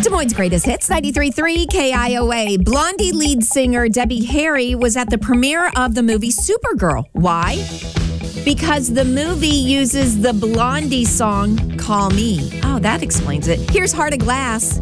Des Moines' greatest hits, 93.3 KIOA. Blondie lead singer Debbie Harry was at the premiere of the movie Supergirl. Why? Because the movie uses the Blondie song, Call Me. Oh, that explains it. Here's Heart of Glass.